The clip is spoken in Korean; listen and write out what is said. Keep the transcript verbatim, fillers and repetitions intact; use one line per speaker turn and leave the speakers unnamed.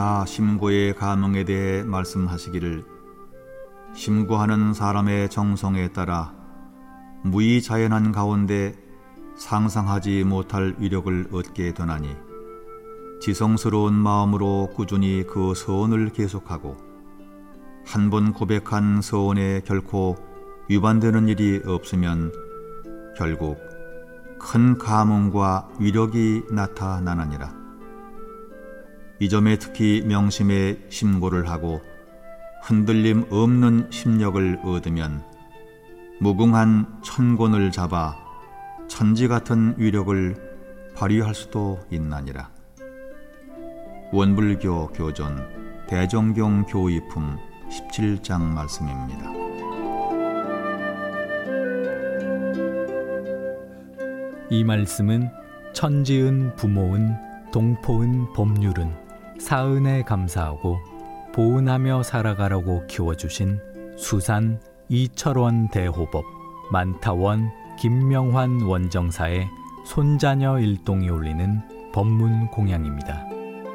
아, 심고의 감흥에 대해 말씀하시기를 심고하는 사람의 정성에 따라 무의자연한 가운데 상상하지 못할 위력을 얻게 되나니 지성스러운 마음으로 꾸준히 그 서원을 계속하고 한 번 고백한 서원에 결코 위반되는 일이 없으면 결국 큰 감흥과 위력이 나타나느니라. 이 점에 특히 명심에 심고를 하고 흔들림 없는 심력을 얻으면 무궁한 천곤을 잡아 천지 같은 위력을 발휘할 수도 있나니라. 원불교 교전 대정경 교의품 십칠 장 말씀입니다.
이 말씀은 천지은 부모은 동포은 법률은 사은에 감사하고 보은하며 살아가라고 키워주신 수산 이철원 대호법 만타원 김명환 원정사의 손자녀 일동이 올리는 법문 공양입니다.